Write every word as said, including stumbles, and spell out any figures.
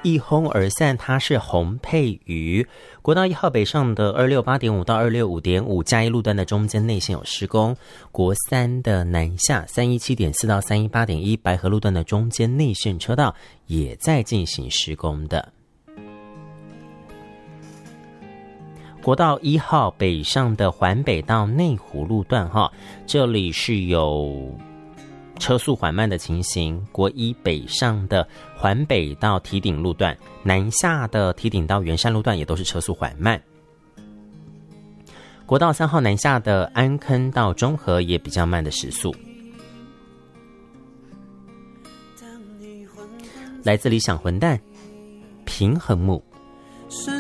一哄而散，它是洪佩瑜。国道一号北上的二六八点五到二六五点五嘉义路段的中间内线有施工，国三的南下三一七点四到三一八点一白河路段的中间内线车道也在进行施工的。国道一号北上的环北到内湖路段哈，这里是有车速缓慢的情形。国一北上的环北到堤顶路段，南下的堤顶到圆山路段也都是车速缓慢。国道三号南下的安坑到中和也比较慢的时速。来自理想混蛋平衡木。